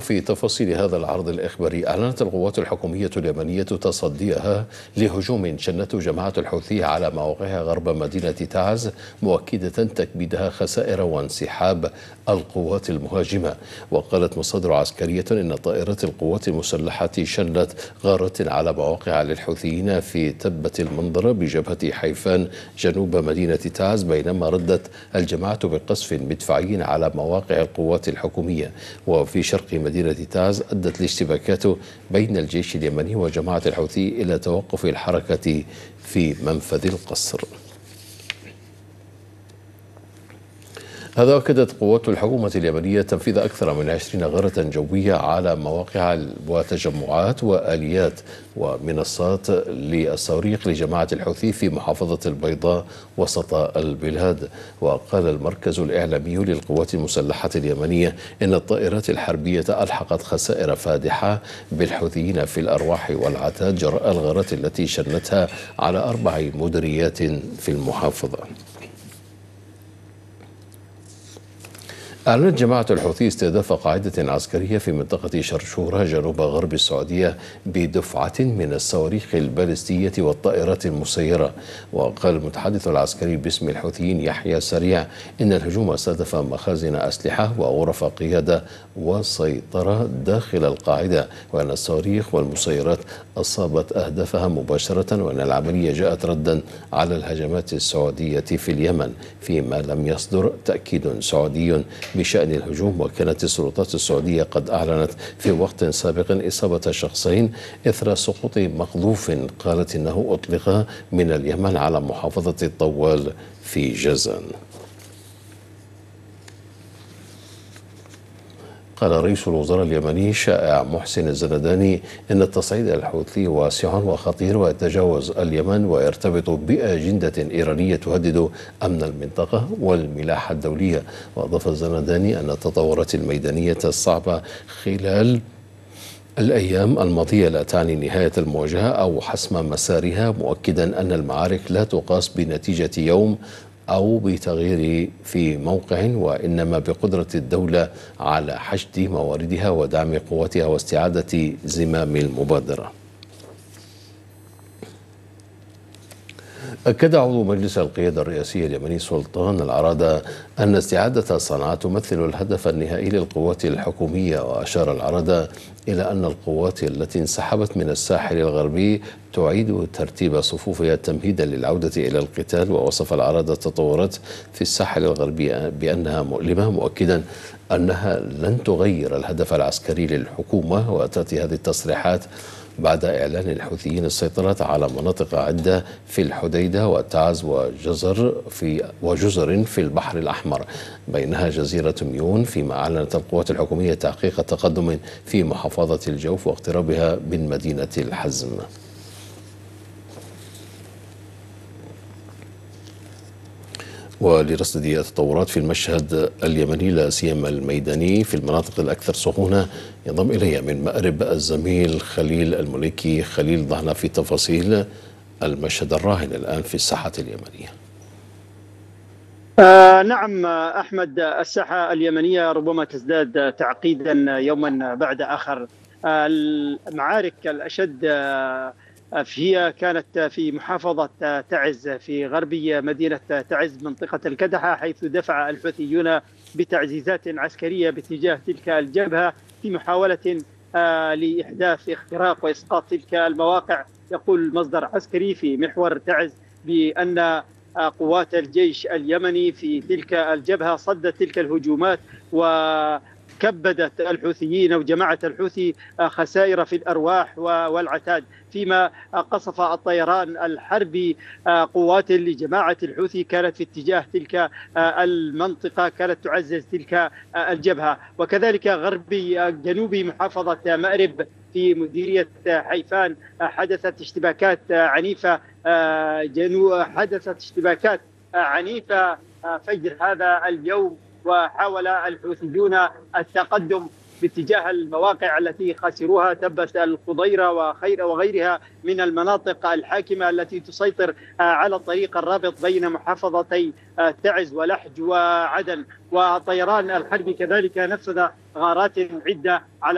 وفي تفاصيل هذا العرض الإخباري، أعلنت القوات الحكومية اليمنية تصديها لهجوم شنته جماعة الحوثي على مواقعها غرب مدينة تعز، مؤكدة تكبيدها خسائر وانسحاب القوات المهاجمة. وقالت مصادر عسكرية إن طائرات القوات المسلحة شنت غارات على مواقع للحوثيين في تبة المنظرة بجبهة حيفان جنوب مدينة تعز، بينما ردت الجماعة بقصف مدفعي على مواقع القوات الحكومية. وفي شرق مدينة تعز أدت الاشتباكات بين الجيش اليمني وجماعة الحوثي إلى توقف الحركة في منفذ القصر. هذا أكدت قوات الحكومة اليمنية تنفيذ أكثر من 20 غارة جوية على مواقع وتجمعات وآليات ومنصات للصواريخ لجماعة الحوثي في محافظة البيضاء وسط البلاد. وقال المركز الإعلامي للقوات المسلحة اليمنية إن الطائرات الحربية ألحقت خسائر فادحة بالحوثيين في الأرواح والعتاد جراء الغارات التي شنتها على 4 مديريات في المحافظة. أعلنت جماعة الحوثي استهداف قاعدة عسكرية في منطقة شرشورة جنوب غرب السعودية بدفعة من الصواريخ البالستية والطائرات المسيرة. وقال المتحدث العسكري باسم الحوثيين يحيى سريع إن الهجوم استهدف مخازن أسلحة وغرف قيادة وسيطرة داخل القاعدة، وأن الصواريخ والمسيرات أصابت أهدافها مباشرة، وأن العملية جاءت ردا على الهجمات السعودية في اليمن، فيما لم يصدر تأكيد سعودي بشأن الهجوم. وكانت السلطات السعودية قد أعلنت في وقت سابق إصابة شخصين إثر سقوط مقذوف قالت إنه أطلق من اليمن على محافظة الطوال في جازان. قال رئيس الوزراء اليمني شائع محسن الزنداني إن التصعيد الحوثي واسع وخطير ويتجاوز اليمن ويرتبط بأجندة إيرانية تهدد أمن المنطقة والملاحة الدولية. وأضاف الزنداني أن التطورات الميدانية الصعبة خلال الأيام الماضية لا تعني نهاية المواجهة أو حسم مسارها، مؤكدا أن المعارك لا تقاس بنتيجة يوم أو بتغيير في موقع، وإنما بقدرة الدولة على حشد مواردها ودعم قوتها واستعادة زمام المبادرة. أكد عضو مجلس القيادة الرئاسي اليمني سلطان العرادة أن استعادة صنعاء تمثل الهدف النهائي للقوات الحكومية. وأشار العرادة إلى أن القوات التي انسحبت من الساحل الغربي تعيد ترتيب صفوفها تمهيدا للعودة إلى القتال. ووصف العرادة التطورات في الساحل الغربي بأنها مؤلمة، مؤكدا أنها لن تغير الهدف العسكري للحكومة. وتأتي هذه التصريحات بعد إعلان الحوثيين السيطرة على مناطق عدة في الحديدة وتعز وجزر في البحر الأحمر، بينها جزيرة ميون، فيما أعلنت القوات الحكومية تحقيق تقدم في محافظة الجوف واقترابها من مدينة الحزم. ولرصد التطورات في المشهد اليمني لا سيما الميداني في المناطق الأكثر سخونة، ينضم إلي من مأرب الزميل خليل المليكي. خليل، ضعنا في تفاصيل المشهد الراهن الآن في الساحة اليمنية. نعم أحمد، الساحة اليمنية ربما تزداد تعقيدا يوما بعد آخر. المعارك الأشد هي كانت في محافظة تعز في غربي مدينة تعز منطقة الكدحة، حيث دفع الحوثيون بتعزيزات عسكرية باتجاه تلك الجبهة في محاولة لإحداث اختراق وإسقاط تلك المواقع. يقول مصدر عسكري في محور تعز بأن قوات الجيش اليمني في تلك الجبهة صدت تلك الهجومات وكبدت الحوثيين أو جماعة الحوثي خسائر في الأرواح والعتاد، فيما قصف الطيران الحربي قوات لجماعة الحوثي كانت في اتجاه تلك المنطقة، كانت تعزز تلك الجبهة. وكذلك غربي جنوبي محافظة مأرب في مديرية حيفان حدثت اشتباكات عنيفة فجر هذا اليوم، وحاول الحوثيون التقدم باتجاه المواقع التي خسروها تبة الخضيرة وغيرها من المناطق الحاكمة التي تسيطر على الطريق الرابط بين محافظتي تعز ولحج وعدن. والطيران الحربي كذلك نفذ غارات عدة على